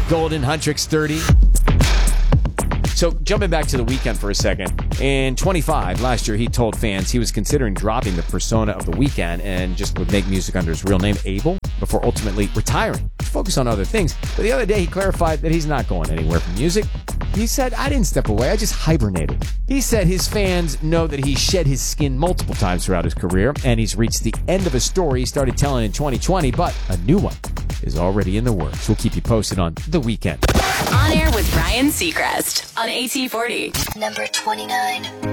Golden, Huntrix 30. So jumping back to The Weeknd for a second, in 25 last year, he told fans he was considering dropping the persona of The Weeknd and just would make music under his real name, Abel, before ultimately retiring to focus on other things. But the other day, he clarified that he's not going anywhere from music. He said, I didn't step away, I just hibernated. He said his fans know that he shed his skin multiple times throughout his career, and he's reached the end of a story he started telling in 2020, but a new one is already in the works. We'll keep you posted on The Weeknd. On Air with Ryan Seacrest on AT40. Number 29.